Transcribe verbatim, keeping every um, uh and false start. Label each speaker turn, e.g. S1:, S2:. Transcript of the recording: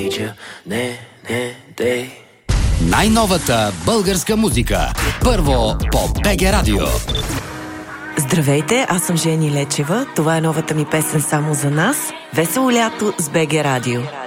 S1: Не, не, дей.
S2: Най-новата българска музика. Първо по БГ Радио.
S3: Здравейте, аз съм Жени Лечева. Това е новата ми песен само за нас. Весело лято с БГ Радио.